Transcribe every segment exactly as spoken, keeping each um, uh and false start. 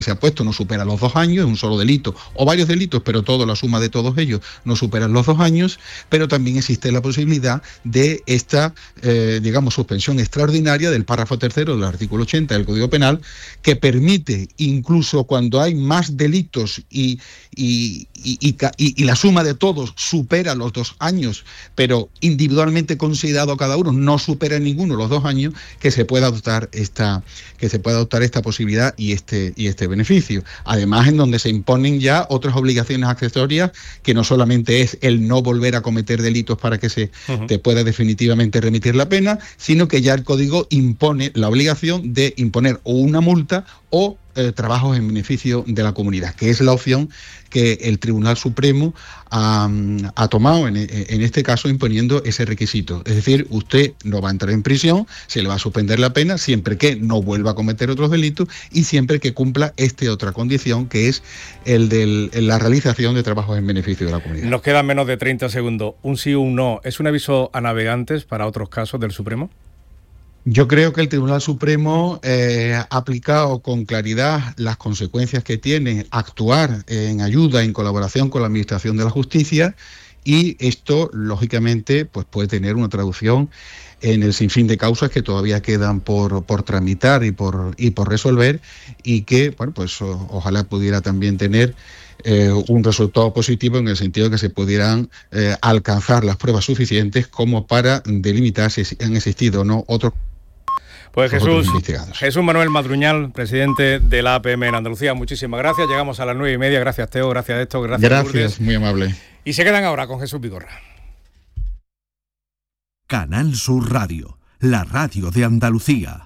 se ha puesto no supera los dos años, es un solo delito, o varios delitos, pero todo, la suma de todos ellos no superan los dos años, pero también existe la posibilidad de esta, eh, digamos, suspensión extraordinaria del párrafo tercero del artículo ochenta del Código Penal, que permite, incluso cuando hay más delitos y, y, y, y, y, y la suma de todos supera los dos años, pero individualmente considerado cada uno no supera ninguno los dos años, que se pueda adoptar esta, que se pueda adoptar esta posibilidad y este, y este beneficio. Además, en donde se imponen ya otras obligaciones accesorias, que no solamente es el no volver a cometer delitos para que se uh-huh. te pueda definitivamente remitir la pena, sino que ya el Código impone la obligación de imponer o una multa o eh, trabajos en beneficio de la comunidad, que es la opción que el Tribunal Supremo ha, ha tomado en, en este caso, imponiendo ese requisito. Es decir, usted no va a entrar en prisión, se le va a suspender la pena siempre que no vuelva a cometer otros delitos y siempre que cumpla esta otra condición, que es el de la realización de trabajos en beneficio de la comunidad. Nos quedan menos de treinta segundos. Un sí o un no. ¿Es un aviso a navegantes para otros casos del Supremo? Yo creo que el Tribunal Supremo eh, ha aplicado con claridad las consecuencias que tiene actuar en ayuda, en colaboración con la Administración de la Justicia, y esto, lógicamente, pues puede tener una traducción en el sinfín de causas que todavía quedan por, por tramitar y por, y por resolver, y que, bueno, pues o, ojalá pudiera también tener Eh, un resultado positivo en el sentido de que se pudieran eh, alcanzar las pruebas suficientes como para delimitar si han existido o no otros. Pues Jesús, Jesús Manuel Madruñal, presidente de la A P M en Andalucía, muchísimas gracias. Llegamos a las nueve y media. Gracias, Teo. Gracias, Héctor. Gracias, Gracias, Lourdes. Muy amable. Y se quedan ahora con Jesús Vigorra. Canal Sur Radio, la radio de Andalucía.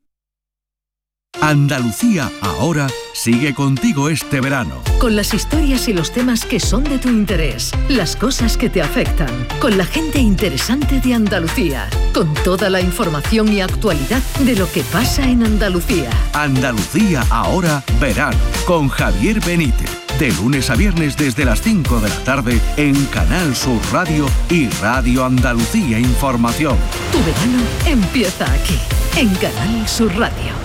Andalucía ahora sigue contigo este verano. Con las historias y los temas que son de tu interés, las cosas que te afectan, con la gente interesante de Andalucía, con toda la información y actualidad de lo que pasa en Andalucía. Andalucía ahora verano, con Javier Benítez. De lunes a viernes desde las cinco de la tarde en Canal Sur Radio y Radio Andalucía Información. Tu verano empieza aquí, en Canal Sur Radio.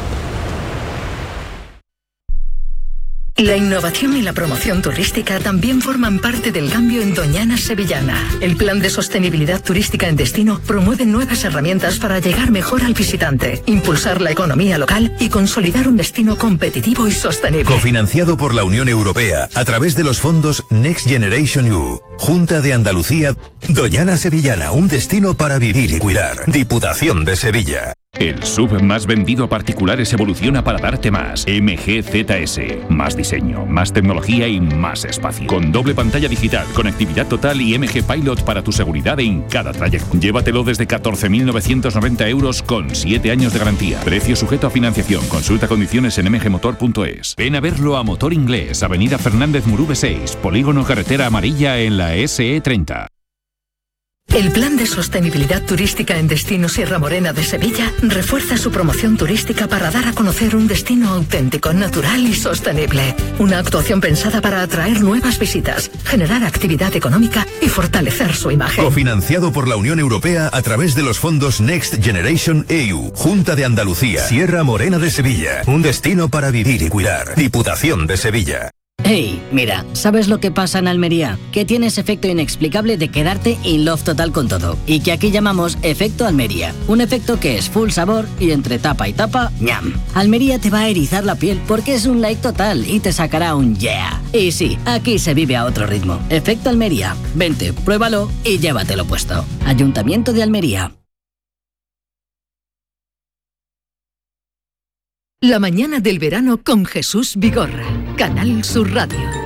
La innovación y la promoción turística también forman parte del cambio en Doñana Sevillana. El Plan de Sostenibilidad Turística en Destino promueve nuevas herramientas para llegar mejor al visitante, impulsar la economía local y consolidar un destino competitivo y sostenible. Cofinanciado por la Unión Europea a través de los fondos Next Generation E U. Junta de Andalucía, Doñana Sevillana, un destino para vivir y cuidar. Diputación de Sevilla. El S U V más vendido a particulares evoluciona para darte más. M G Z S. Más diseño, más tecnología y más espacio. Con doble pantalla digital, conectividad total y M G Pilot para tu seguridad en cada trayecto. Llévatelo desde catorce mil novecientos noventa euros con siete años de garantía. Precio sujeto a financiación. Consulta condiciones en m g motor punto es. Ven a verlo a Motor Inglés, Avenida Fernández Murube seis, Polígono Carretera Amarilla en la S E treinta. El Plan de Sostenibilidad Turística en Destino Sierra Morena de Sevilla refuerza su promoción turística para dar a conocer un destino auténtico, natural y sostenible. Una actuación pensada para atraer nuevas visitas, generar actividad económica y fortalecer su imagen. Cofinanciado por la Unión Europea a través de los fondos Next Generation E U. Junta de Andalucía. Sierra Morena de Sevilla. Un destino para vivir y cuidar. Diputación de Sevilla. Hey, mira, ¿sabes lo que pasa en Almería? Que tienes efecto inexplicable de quedarte in love total con todo. Y que aquí llamamos efecto Almería. Un efecto que es full sabor y entre tapa y tapa, ñam. Almería te va a erizar la piel porque es un like total y te sacará un yeah. Y sí, aquí se vive a otro ritmo. Efecto Almería. Vente, pruébalo y llévatelo puesto. Ayuntamiento de Almería. La mañana del verano con Jesús Vigorra. Canal Sur Radio.